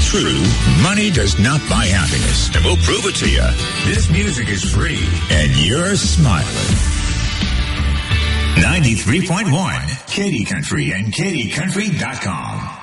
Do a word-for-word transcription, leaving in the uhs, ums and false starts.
true. Money does not buy happiness. And we'll prove it to you. This music is free. And you're smiling. ninety-three point one, Katy Country and Katy Country dot com.